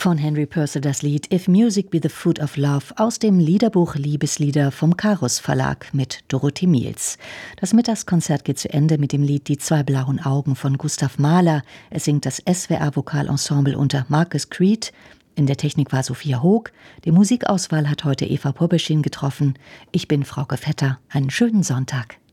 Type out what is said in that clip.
Von Henry Purcell das Lied If Music Be the Food of Love aus dem Liederbuch Liebeslieder vom Carus Verlag mit Dorothee Miels. Das Mittagskonzert geht zu Ende mit dem Lied Die zwei blauen Augen von Gustav Mahler. Es singt das SWR-Vokalensemble unter Marcus Creed. In der Technik war Sophia Hoog. Die Musikauswahl hat heute Eva Pobeschin getroffen. Ich bin Frauke Vetter. Einen schönen Sonntag.